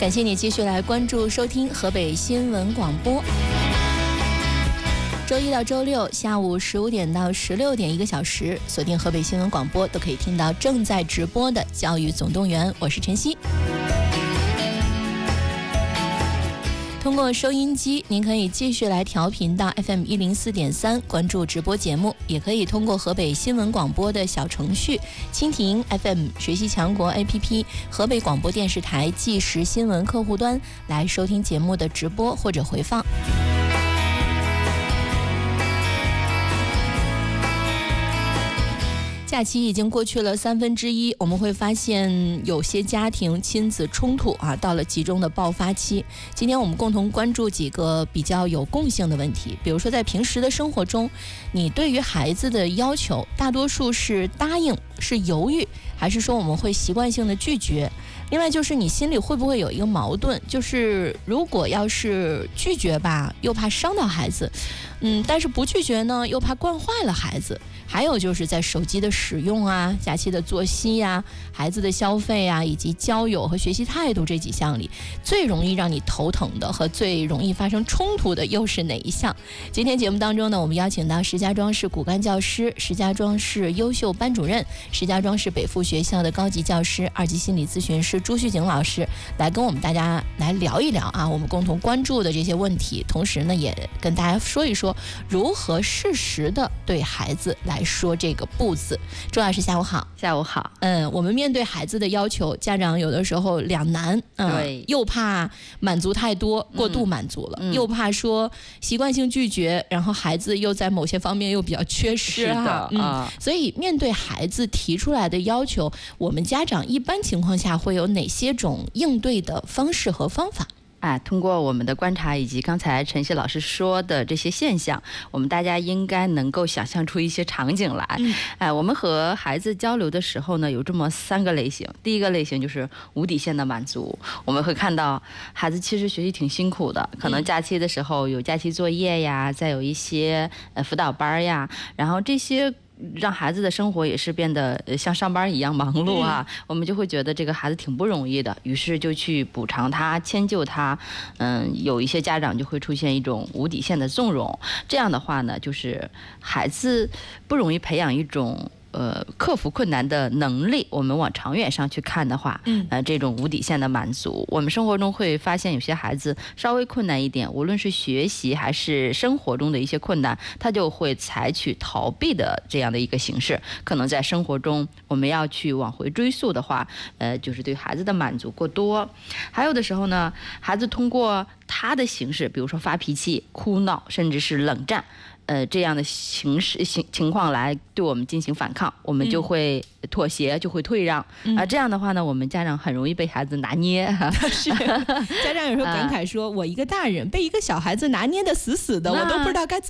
感谢你继续来关注收听河北新闻广播。周一到周六下午15点到16点1个小时，锁定河北新闻广播都可以听到正在直播的教育总动员，我是晨曦。通过收音机，您可以继续来调频到 FM 104.3，关注直播节目，也可以通过河北新闻广播的小程序、蜻蜓 FM、学习强国 APP、河北广播电视台即时新闻客户端来收听节目的直播或者回放。假期已经过去了1/3，我们会发现有些家庭亲子冲突到了集中的爆发期。今天我们共同关注几个比较有共性的问题，比如说在平时的生活中，你对于孩子的要求大多数是答应、是犹豫，还是说我们会习惯性的拒绝？另外就是你心里会不会有一个矛盾，就是如果要是拒绝吧，又怕伤到孩子，但是不拒绝呢，又怕惯坏了孩子。还有就是在手机的使用假期的作息孩子的消费以及交友和学习态度这几项里，最容易让你头疼的和最容易发生冲突的又是哪一项？今天节目当中呢，我们邀请到石家庄市骨干教师、石家庄市优秀班主任、石家庄市北附学校的高级教师、2级心理咨询师朱旭景老师来跟我们大家来聊一聊我们共同关注的这些问题，同时呢也跟大家说一说如何适时的对孩子来说这个不字。朱老师下午好。 下午好。 我们面对孩子的要求，家长有的时候两难， 对， 又怕满足太多，过度满足了，又怕说习惯性拒绝，然后孩子又在某些方面又比较缺失所以面对孩子提出来的要求，我们家长一般情况下会有哪些种应对的方式和方法？ 通过我们的观察以及刚才晨曦老师说的这些现象，我们大家应该能够想象出一些场景来。我们和孩子交流的时候呢，有这么3个类型。第一个类型就是无底线的满足，我们会看到孩子其实学习挺辛苦的，可能假期的时候有假期作业呀，再有一些辅导班呀，然后这些让孩子的生活也是变得像上班一样忙碌我们就会觉得这个孩子挺不容易的，于是就去补偿他、迁就他。有一些家长就会出现一种无底线的纵容，这样的话呢，就是孩子不容易培养一种克服困难的能力。我们往长远上去看的话，这种无底线的满足，我们生活中会发现有些孩子稍微困难一点，无论是学习还是生活中的一些困难，他就会采取逃避的这样的一个形式。可能在生活中我们要去往回追溯的话，就是对孩子的满足过多。还有的时候呢，孩子通过他的形式，比如说发脾气、哭闹，甚至是冷战，这样的情况来对我们进行反抗，我们就会妥协，就会退让这样的话呢，我们家长很容易被孩子拿捏是家长有时候感慨说，我一个大人被一个小孩子拿捏的死死的，我都不知道该怎么